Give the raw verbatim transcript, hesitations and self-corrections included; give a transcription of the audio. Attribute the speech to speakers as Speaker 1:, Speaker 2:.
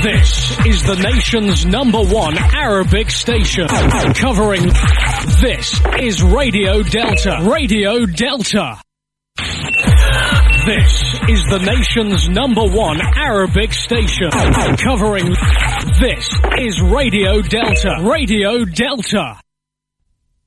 Speaker 1: This is the nation's number one Arabic station. Covering this is Radio Delta. Radio Delta. This is the nation's number one Arabic station. Covering this is Radio Delta. Radio Delta.